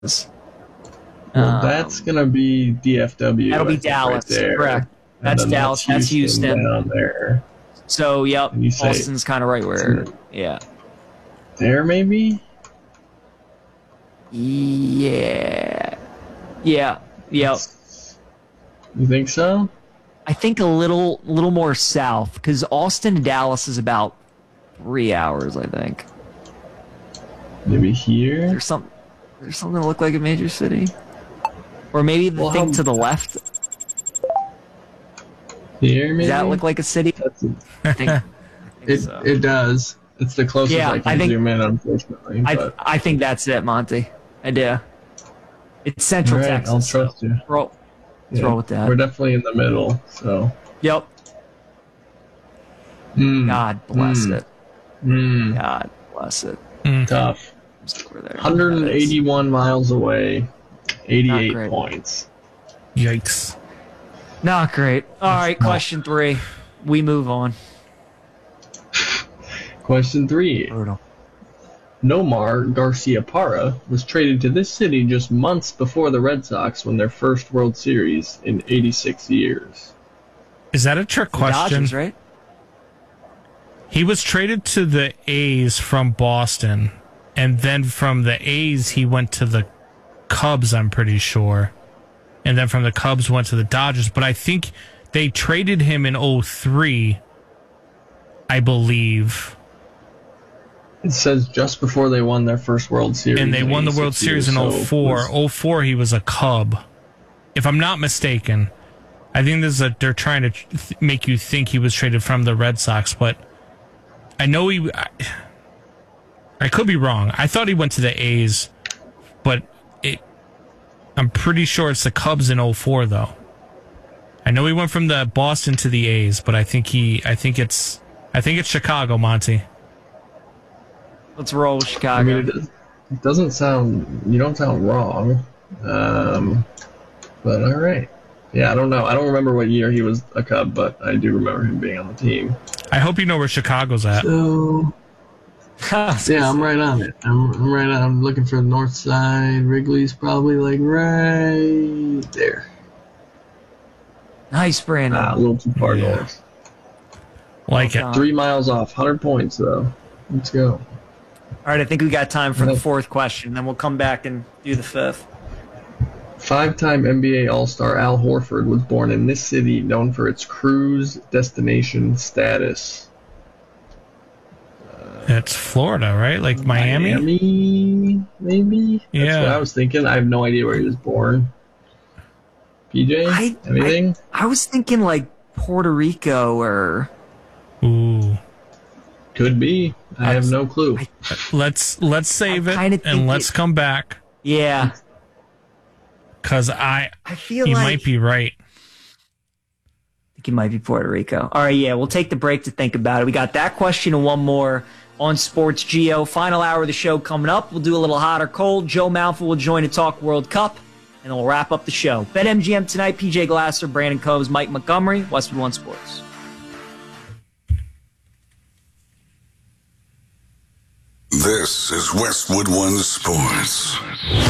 Well, that's gonna be DFW. That'll be I think, Dallas, right there. correct? And That's then Dallas. That's Houston down there. So, yep, And you say Austin's kind of right where, yeah. There, maybe? Yeah. Yeah. Yep. You think so? I think a little more south, because Austin to Dallas is about 3 hours, I think. Maybe here? There's something that look like a major city. Or maybe the thing to the left. Here, maybe? Does that look like a city? I think so. It does. It's the closest I can zoom in, unfortunately. I think that's it, Monty. I do. It's Central Texas. I'll trust you. Let's roll with that. We're definitely in the middle, so. Yep. God bless it. God bless it. Tough. 181 miles away, 88 points. Yikes. Not great. All right, question 3. We move on. Question 3. Brutal. Nomar Garciaparra was traded to this city just months before the Red Sox won their first World Series in 86 years. Is that a trick question? Dodgers, right? He was traded to the A's from Boston, and then from the A's he went to the Cubs, I'm pretty sure. And then from the Cubs went to the Dodgers, but I think they traded him in 03, I believe. It says just before they won their first World Series. And they won the World Series in 04. 04, he was a Cub, if I'm not mistaken. I think they're trying to make you think he was traded from the Red Sox, but I know I could be wrong. I thought he went to the A's, but I'm pretty sure it's the Cubs in 04, though. I know he went from the Boston to the A's, but I think it's Chicago, Monty. Let's roll Chicago. I mean, it doesn't sound. You don't sound wrong. But all right. Yeah, I don't know. I don't remember what year he was a Cub, but I do remember him being on the team. I hope you know where Chicago's at. So, yeah, I'm right on it. I'm right on. I'm looking for the north side. Wrigley's probably like right there. Nice, Brandon. A little too far north. Like it. 3 miles off. 100 points, though. Let's go. All right, I think we got time for the 4th question, then we'll come back and do the 5th. 5-time NBA All-Star Al Horford was born in this city, known for its cruise destination status. It's Florida, right? Like Miami? Miami, maybe? Yeah. That's what I was thinking. I have no idea where he was born. PJ? Anything? I was thinking like Puerto Rico or... Ooh. Could be. I have no clue. Let's save it and let's come back. Yeah. Because feel he like might be right. I think he might be Puerto Rico. All right, yeah, we'll take the break to think about it. We got that question and one more on Sports Geo. Final hour of the show coming up. We'll do a little hot or cold. Joe Malfa will join to talk World Cup, and then we'll wrap up the show. BetMGM tonight, PJ Glasser, Brandon Combs, Mike Montgomery, Westwood One Sports. This is Westwood One Sports.